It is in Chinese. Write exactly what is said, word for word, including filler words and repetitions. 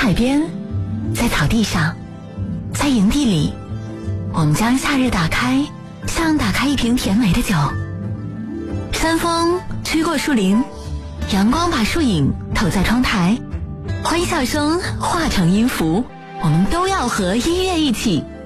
海边，在草地上，在营地里，我们将夏日打开，像打开一瓶甜美的酒。山风吹过树林，阳光把树影透在窗台，欢笑声化成音符，我们都要和音乐一起